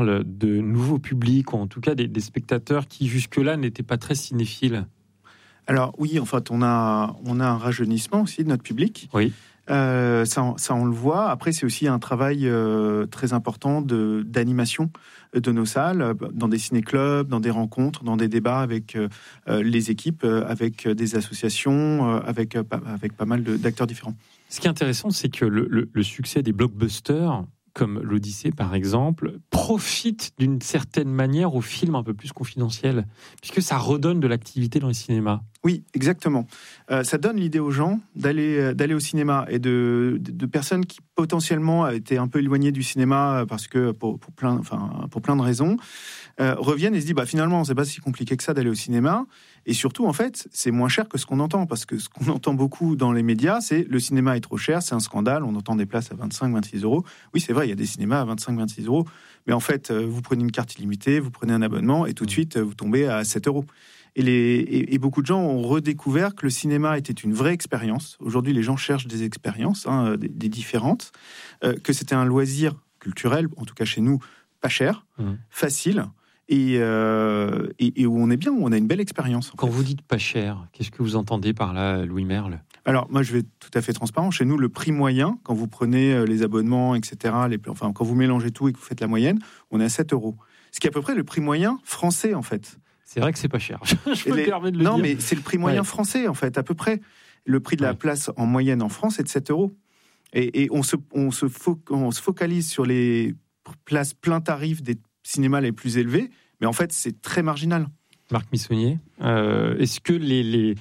de nouveaux publics, ou en tout cas des spectateurs qui jusque-là n'étaient pas très cinéphiles? Alors oui, en fait, on a un rajeunissement aussi de notre public. Oui. Ça, on le voit. Après, c'est aussi un travail très important d'animation de nos salles, dans des ciné-clubs, dans des rencontres, dans des débats avec les équipes, avec des associations, avec pas mal d'acteurs différents. Ce qui est intéressant, c'est que le succès des blockbusters, comme l'Odyssée par exemple, profite d'une certaine manière aux films un peu plus confidentiels, puisque ça redonne de l'activité dans les cinémas. Oui, exactement. Ça donne l'idée aux gens d'aller au cinéma, et de personnes qui potentiellement étaient un peu éloignées du cinéma parce que pour plein de raisons, reviennent et se disent finalement c'est pas si compliqué que ça d'aller au cinéma. Et surtout, en fait, c'est moins cher que ce qu'on entend, parce que ce qu'on entend beaucoup dans les médias, c'est le cinéma est trop cher, c'est un scandale, on entend des places à 25-26 euros. Oui, c'est vrai, il y a des cinémas à 25-26 euros, mais en fait, vous prenez une carte illimitée, vous prenez un abonnement, et tout de suite, vous tombez à 7 euros. Et beaucoup de gens ont redécouvert que le cinéma était une vraie expérience. Aujourd'hui, les gens cherchent des expériences, des différentes, que c'était un loisir culturel, en tout cas chez nous, pas cher, facile, et où on est bien, où on a une belle expérience. Quand vous dites pas cher, qu'est-ce que vous entendez par là, Louis Merle ? Alors, moi, je vais être tout à fait transparent. Chez nous, le prix moyen, quand vous prenez les abonnements, etc., quand vous mélangez tout et que vous faites la moyenne, on est à 7 euros. Ce qui est à peu près le prix moyen français, en fait. C'est vrai que c'est pas cher. Je me permets de le dire. Non, mais c'est le prix moyen français, en fait, à peu près. Le prix de la place en moyenne en France est de 7 euros. Et on se focalise sur les places plein tarif des cinémas les plus élevés, mais en fait, c'est très marginal. Marc Missonnier, est-ce que les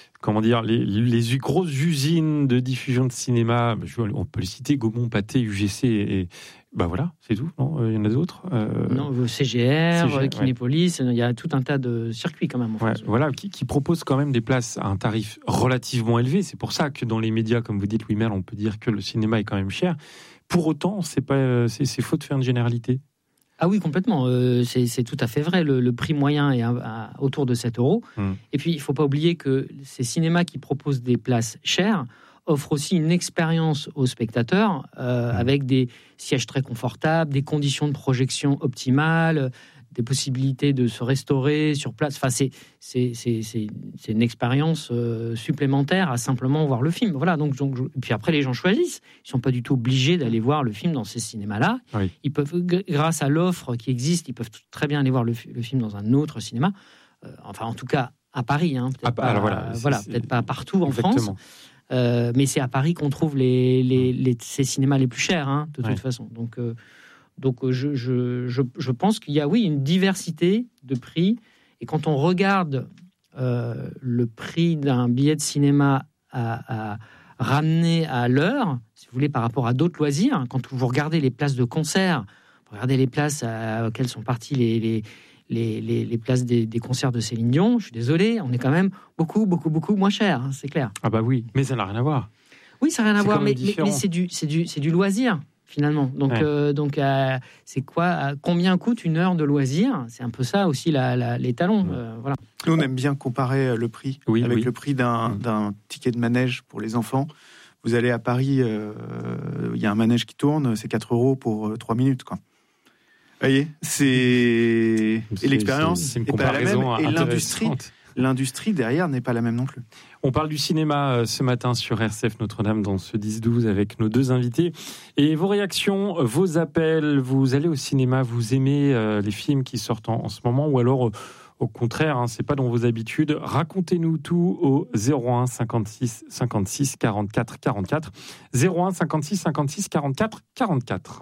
grosses usines de diffusion de cinéma, on peut les citer, Gaumont, Pathé, UGC, et voilà, c'est tout, non ? Il y en a d'autres Non, CGR, Kinépolis, il y a tout un tas de circuits quand même en France. Voilà, qui proposent quand même des places à un tarif relativement élevé. C'est pour ça que dans les médias, comme vous dites, Louis Merle, on peut dire que le cinéma est quand même cher. Pour autant, c'est faux de faire une généralité. Ah oui, complètement. C'est tout à fait vrai. Le prix moyen est autour de 7 euros. Et puis, il ne faut pas oublier que ces cinémas qui proposent des places chères offrent aussi une expérience aux spectateurs avec des sièges très confortables, des conditions de projection optimales, des possibilités de se restaurer sur place. Enfin, c'est une expérience supplémentaire à simplement voir le film. Voilà. Donc, puis après, les gens choisissent. Ils ne sont pas du tout obligés d'aller voir le film dans ces cinémas-là. Oui. Ils peuvent, grâce à l'offre qui existe, ils peuvent très bien aller voir le film dans un autre cinéma. Enfin, en tout cas, à Paris. Peut-être peut-être pas partout en France. Mais c'est à Paris qu'on trouve ces cinémas les plus chers, de toute façon. Donc je pense qu'il y a, une diversité de prix. Et quand on regarde le prix d'un billet de cinéma à ramener à l'heure, si vous voulez, par rapport à d'autres loisirs, quand vous regardez les places de concert, vous regardez les places auxquelles sont partis les places des concerts de Céline Dion, je suis désolé, on est quand même beaucoup moins cher, c'est clair. Ah bah oui, mais ça n'a rien à voir. Oui, ça n'a rien à voir, mais c'est du loisir. Finalement, donc c'est quoi ? Combien coûte une heure de loisir ? C'est un peu ça aussi les talons. Voilà. Nous, on aime bien comparer le prix avec le prix d'un ticket de manège pour les enfants. Vous allez à Paris, il y a un manège qui tourne, c'est 4 euros pour 3 minutes, quoi. Vous voyez, et l'expérience n'est pas la même, et l'industrie derrière n'est pas la même non plus. On parle du cinéma ce matin sur RCF Notre-Dame dans ce 10-12 avec nos deux invités. Et vos réactions, vos appels, vous allez au cinéma, vous aimez les films qui sortent en ce moment, ou alors au contraire, c'est pas dans vos habitudes. Racontez-nous tout au 01 56 56 44 44. 01 56 56 44 44.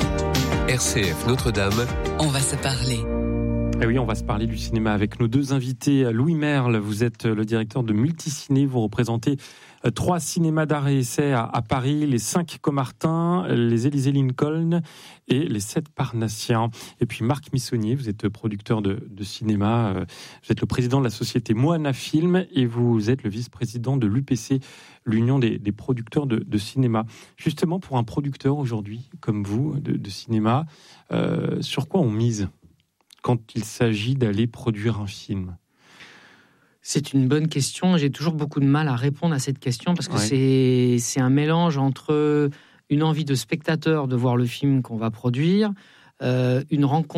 RCF Notre-Dame. On va se parler. Et oui, on va se parler du cinéma avec nos deux invités. Louis Merle, vous êtes le directeur de Multiciné. Vous représentez 3 cinémas d'art et essai à Paris, les 5 Comartin, les Élysée Lincoln et les 7 Parnassiens. Et puis Marc Missonnier, vous êtes producteur de cinéma. Vous êtes le président de la société Moana Film et vous êtes le vice-président de l'UPC, l'Union des producteurs de cinéma. Justement, pour un producteur aujourd'hui, comme vous, de cinéma, sur quoi on mise quand il s'agit d'aller produire un film ? C'est une bonne question. J'ai toujours beaucoup de mal à répondre à cette question parce que c'est un mélange entre une envie de spectateur de voir le film qu'on va produire, une rencontre